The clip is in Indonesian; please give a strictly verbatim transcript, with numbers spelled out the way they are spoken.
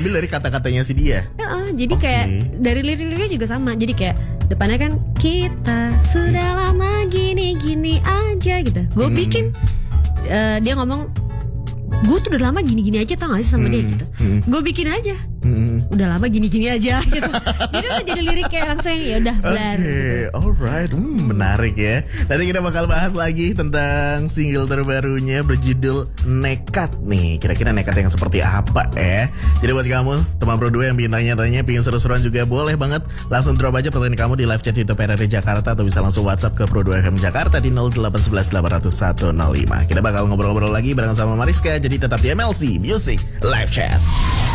Diambil dari kata-katanya si dia. Uh, jadi Oke. kayak dari lirik-liriknya juga sama. Jadi kayak depannya kan kita sudah lama gini-gini aja gitu. Gue Hmm. bikin uh, dia ngomong gue tuh udah lama gini-gini aja, tau gak sih sama dia Hmm. gitu. Hmm. Gue bikin aja. Hmm. Udah lama gini-gini aja gitu. Jadi tuh jadi lirik kayak langsung ya udah Oke, blar. Gitu. alright, hmm, menarik ya. Nanti kita bakal bahas lagi tentang single terbarunya berjudul Nekat nih. Kira-kira nekat yang seperti apa ya? Jadi buat kamu teman Pro dua yang bikin tanya-tanya, pingin seru-seruan juga boleh banget. Langsung drop aja pertanyaan kamu di live chat YouTube R R D Jakarta atau bisa langsung WhatsApp ke Pro dua F M Jakarta di nol delapan satu satu delapan nol satu nol lima. Kita bakal ngobrol-ngobrol lagi bareng sama Mariska. Jadi tetap di M L C Music Live Chat.